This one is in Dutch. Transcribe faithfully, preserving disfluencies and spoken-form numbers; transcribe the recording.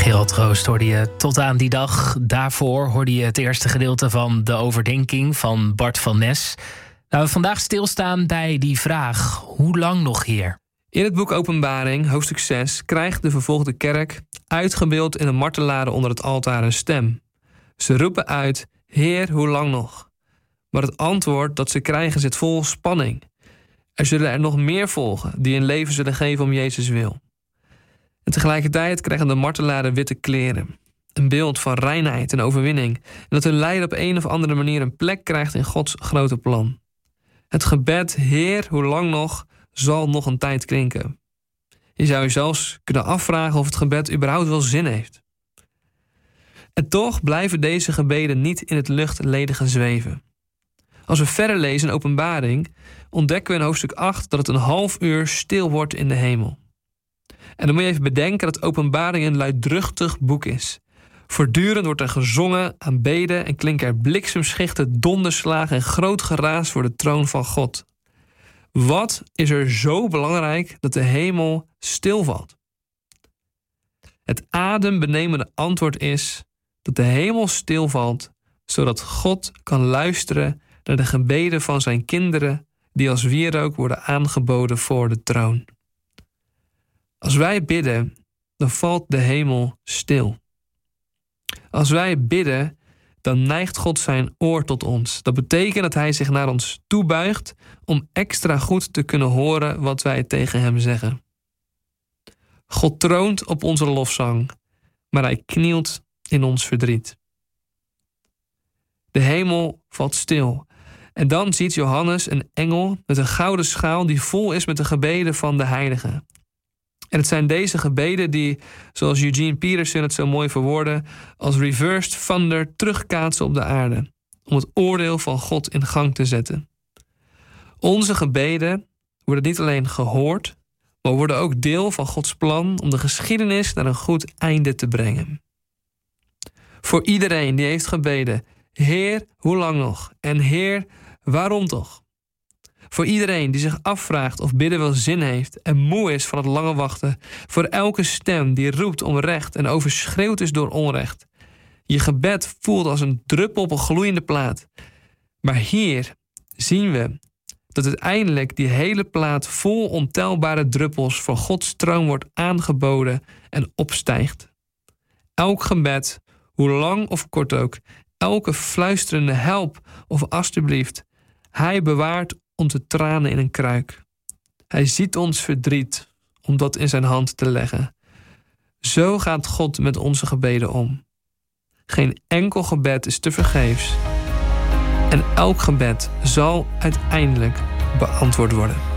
Gerald Troost hoorde je tot aan die dag. Daarvoor hoorde je het eerste gedeelte van De Overdenking van Bart van Nes. Nou, we vandaag stilstaan bij die vraag: hoe lang nog, Heer? In het boek Openbaring, hoofdstuk zes, krijgt de vervolgde kerk, uitgebeeld in de martelaren onder het altaar, een stem. Ze roepen uit: Heer, hoe lang nog? Maar het antwoord dat ze krijgen zit vol spanning. Er zullen er nog meer volgen die hun leven zullen geven om Jezus wil. En tegelijkertijd krijgen de martelaren witte kleren. Een beeld van reinheid en overwinning. En dat hun lijden op een of andere manier een plek krijgt in Gods grote plan. Het gebed, Heer, hoe lang nog, zal nog een tijd klinken. Je zou je zelfs kunnen afvragen of het gebed überhaupt wel zin heeft. En toch blijven deze gebeden niet in het luchtledige zweven. Als we verder lezen in Openbaring, ontdekken we in hoofdstuk acht dat het een half uur stil wordt in de hemel. En dan moet je even bedenken dat Openbaring een luidruchtig boek is. Voortdurend wordt er gezongen, aanbeden en klinken er bliksemschichten, donderslagen en groot geraas voor de troon van God. Wat is er zo belangrijk dat de hemel stilvalt? Het adembenemende antwoord is dat de hemel stilvalt, zodat God kan luisteren naar de gebeden van zijn kinderen die als wierook worden aangeboden voor de troon. Als wij bidden, dan valt de hemel stil. Als wij bidden, dan neigt God zijn oor tot ons. Dat betekent dat hij zich naar ons toebuigt om extra goed te kunnen horen wat wij tegen hem zeggen. God troont op onze lofzang, maar hij knielt in ons verdriet. De hemel valt stil. En dan ziet Johannes een engel met een gouden schaal die vol is met de gebeden van de heiligen. En het zijn deze gebeden die, zoals Eugene Peterson het zo mooi verwoordde, als reversed thunder terugkaatsen op de aarde, om het oordeel van God in gang te zetten. Onze gebeden worden niet alleen gehoord, maar worden ook deel van Gods plan om de geschiedenis naar een goed einde te brengen. Voor iedereen die heeft gebeden: Heer, hoe lang nog? En Heer, waarom toch? Voor iedereen die zich afvraagt of bidden wel zin heeft en moe is van het lange wachten. Voor elke stem die roept om recht en overschreeuwd is door onrecht. Je gebed voelt als een druppel op een gloeiende plaat. Maar hier zien we dat uiteindelijk die hele plaat vol ontelbare druppels voor Gods troon wordt aangeboden en opstijgt. Elk gebed, hoe lang of kort ook, elke fluisterende help of alstublieft, hij bewaart onze tranen in een kruik. Hij ziet ons verdriet om dat in zijn hand te leggen. Zo gaat God met onze gebeden om. Geen enkel gebed is tevergeefs. En elk gebed zal uiteindelijk beantwoord worden.